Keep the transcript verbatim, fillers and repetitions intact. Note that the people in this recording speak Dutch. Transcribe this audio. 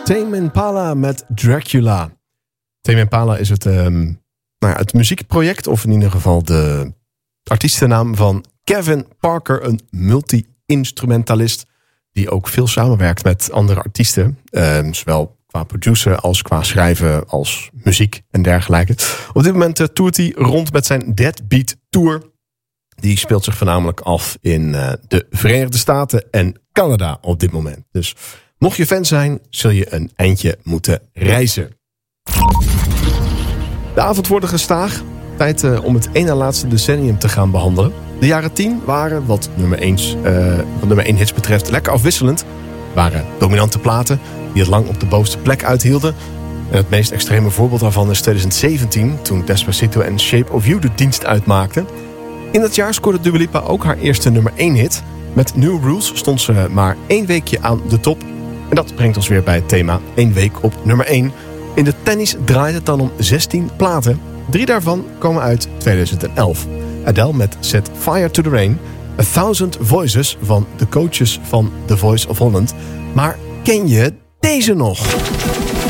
Tame Impala met Dracula. Tame Impala is het, um, nou ja, het muziekproject, of in ieder geval de artiestennaam van Kevin Parker, een multi-instrumentalist die ook veel samenwerkt met andere artiesten, um, zowel qua producer als qua schrijven als muziek en dergelijke. Op dit moment uh, toert hij rond met zijn Deadbeat Tour. Die speelt zich voornamelijk af in uh, de Verenigde Staten en Canada op dit moment. Dus mocht je fan zijn, zul je een eindje moeten reizen. De avond wordt gestaag. Tijd uh, om het ene laatste decennium te gaan behandelen. De jaren tien waren, wat nummer één, uh, wat nummer één hits betreft, lekker afwisselend. Waren dominante platen die het lang op de bovenste plek uithielden. En het meest extreme voorbeeld daarvan is twintig zeventien... toen Despacito en Shape of You de dienst uitmaakten. In dat jaar scoorde Dua Lipa ook haar eerste nummer één hit. Met New Rules stond ze maar één weekje aan de top. En dat brengt ons weer bij het thema één week op nummer één. In de tennis draait het dan om zestien platen. Drie daarvan komen uit twintig elf. Adele met Set Fire to the Rain. A Thousand Voices van de coaches van The Voice of Holland. Maar ken je deze nog?